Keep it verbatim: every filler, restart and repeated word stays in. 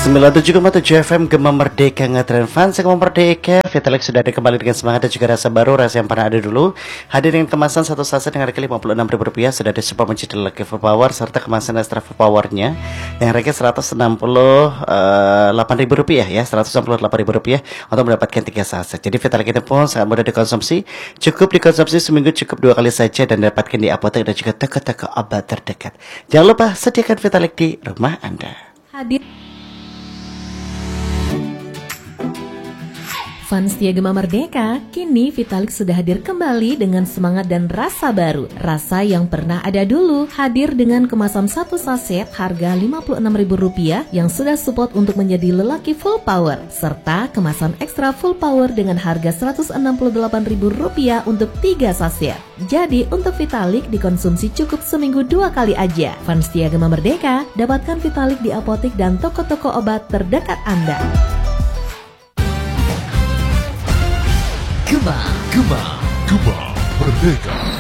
sembilan puluh tujuh koma tujuh F M Gema Merdeka Ngetren Fans Gema Merdeka. Vitalik sudah ada kembali dengan semangat dan juga rasa baru, rasa yang pernah ada dulu. Hadir dengan kemasan satu saset dengan harga lima puluh enam ribu rupiah. Sudah ada Super Mencidil Lucky Full Power serta kemasan extra Full Powernya yang harga seratus enam puluh delapan ribu rupiah ya, seratus enam puluh delapan ribu rupiah untuk mendapatkan tiga saset. Jadi Vitalik ini pun sangat mudah dikonsumsi, cukup dikonsumsi seminggu, cukup dua kali saja dan dapatkan di apotek dan juga toko-toko obat terdekat. Jangan lupa sediakan Vitalik di rumah Anda. Hadir Fans setia Gema Merdeka, kini Vitalik sudah hadir kembali dengan semangat dan rasa baru. Rasa yang pernah ada dulu, hadir dengan kemasan satu saset harga lima puluh enam ribu rupiah yang sudah support untuk menjadi lelaki full power, serta kemasan ekstra full power dengan harga seratus enam puluh delapan ribu rupiah untuk tiga saset. Jadi untuk Vitalik dikonsumsi cukup seminggu dua kali aja. Fans setia Gema Merdeka, dapatkan Vitalik di apotek dan toko-toko obat terdekat Anda. Gema, Gema, Gema Merdeka.